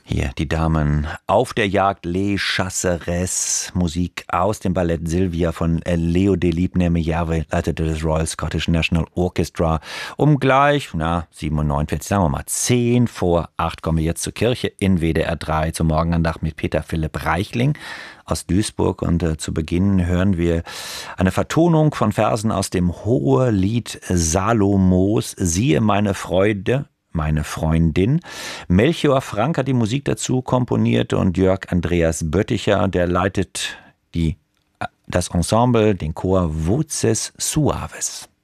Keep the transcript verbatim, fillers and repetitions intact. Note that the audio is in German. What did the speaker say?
Hier die Damen auf der Jagd, Les Chasseresses, Musik aus dem Ballett Sylvia von Leo Delibes Neme-Järve, leitete das Royal Scottish National Orchestra. Um gleich, na, siebenundneunzig, sagen wir mal, zehn vor acht kommen wir jetzt zur Kirche in W D R drei zur Morgenandacht mit Peter Philipp Reichling aus Duisburg. Und äh, zu Beginn hören wir eine Vertonung von Versen aus dem Hohelied Salomos, Siehe meine Freude, meine Freundin. Melchior Frank hat die Musik dazu komponiert und Jörg Andreas Bötticher, der leitet die, das Ensemble, den Chor Voces Suaves.